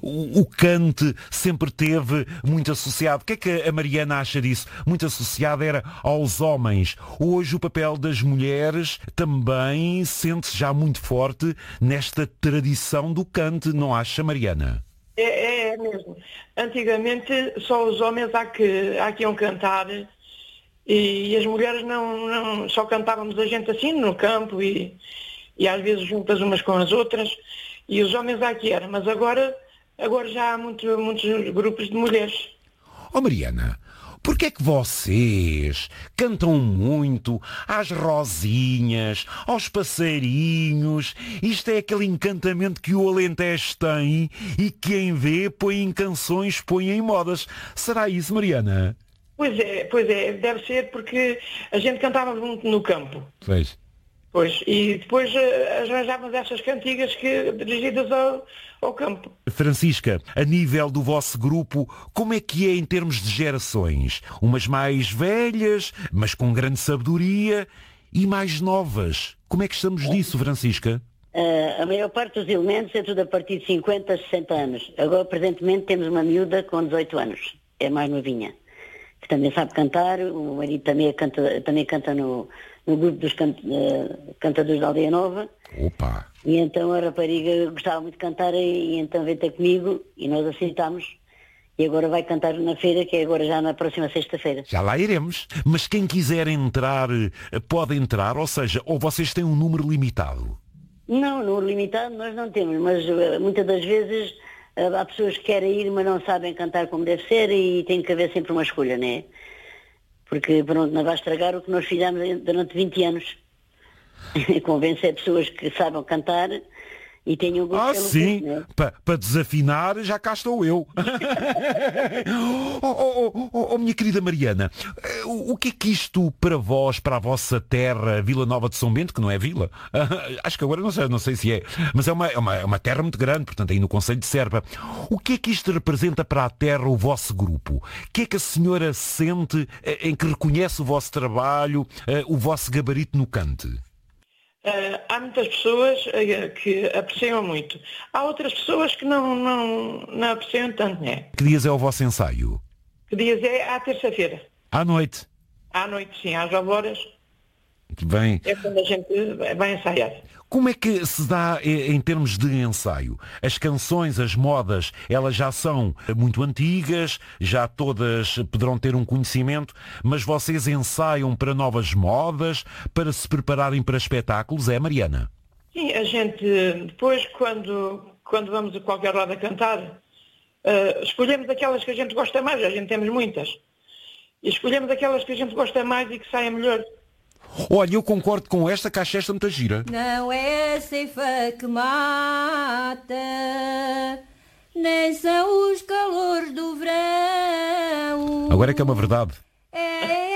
o cante sempre teve muito associado. O que é que a Mariana acha disso? Muito associado era aos homens. Hoje o papel das mulheres também sente-se já muito forte nesta tradição do cante, não acha, Mariana? É mesmo. Antigamente só os homens há que iam cantar e as mulheres não só cantávamos a gente assim no campo e às vezes juntas umas com as outras e os homens há que eram, mas agora já há muitos grupos de mulheres. Oh Mariana, porquê é que vocês cantam muito às rosinhas, aos passarinhos? Isto é aquele encantamento que o Alentejo tem e que quem vê põe em canções, põe em modas. Será isso, Mariana? Pois é, deve ser porque a gente cantava muito no campo. Pois, e depois arranjávamos essas cantigas dirigidas ao campo. Francisca, a nível do vosso grupo, como é que é em termos de gerações? Umas mais velhas, mas com grande sabedoria, e mais novas. Como é que estamos disso, Francisca? A maior parte dos elementos é tudo a partir de 50, 60 anos. Agora, presentemente, temos uma miúda com 18 anos. É mais novinha. Que também sabe cantar. O marido também canta no grupo dos cantadores da Aldeia Nova. Opa! E então a rapariga gostava muito de cantar e então veio ter comigo e nós aceitámos. E agora vai cantar na feira, que é agora já na próxima sexta-feira. Já lá iremos. Mas quem quiser entrar, pode entrar? Ou seja, ou vocês têm um número limitado? Não, número limitado nós não temos, mas muitas das vezes há pessoas que querem ir, mas não sabem cantar como deve ser e tem que haver sempre uma escolha, não é? Porque pronto, não vai estragar o que nós fizemos durante 20 anos. Convencer pessoas que sabem cantar e tenham gosto pelo sim, gosto, para desafinar já cá estou eu. Minha querida Mariana, o que é que isto para vós, para a vossa terra, Vila Nova de São Bento, que não é vila, acho que agora não sei se é, mas é uma terra muito grande, portanto aí no concelho de Serpa, o que é que isto representa para a terra, o vosso grupo? O que é que a senhora sente em que reconhece o vosso trabalho, o vosso gabarito no cante? Há muitas pessoas que apreciam muito. Há outras pessoas que não apreciam tanto, né? Que dias é o vosso ensaio? Que dias é? À terça-feira. À noite? À noite, sim, às 9 horas. Muito bem. É quando a gente vai ensaiar. Como é que se dá em termos de ensaio? As canções, as modas, elas já são muito antigas, já todas poderão ter um conhecimento, mas vocês ensaiam para novas modas, para se prepararem para espetáculos, é, Mariana? Sim, a gente, depois, quando vamos a qualquer lado a cantar, escolhemos aquelas que a gente gosta mais, a gente temos muitas, e escolhemos aquelas que a gente gosta mais e que saem melhor. Olha, eu concordo com esta, que acho esta muita gira. Não é a ceifa que mata, nem são os calores do verão. Agora é que é uma verdade.